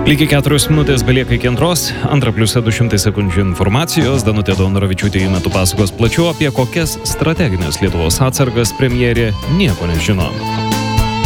Lygiai 4 minutės belieka iki antros, 2+200 sekundžių informacijos. Danutė Donoravičiūtė į metų pasakos plačiau apie kokias strateginės Lietuvos atsargas premjerė nieko nežino.